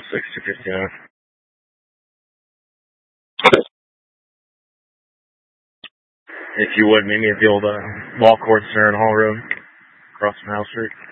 6059. If you would, meet me at the old ball courts there in Hall Road, across from House Street.